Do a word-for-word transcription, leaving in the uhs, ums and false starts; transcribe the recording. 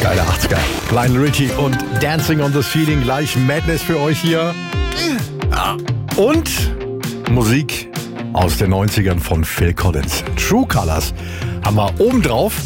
Geile achtziger. Lionel Richie und Dancing on this Feeling. Gleich Madness für euch hier. Und Musik aus den neunzigern von Phil Collins. True Colors haben wir oben drauf.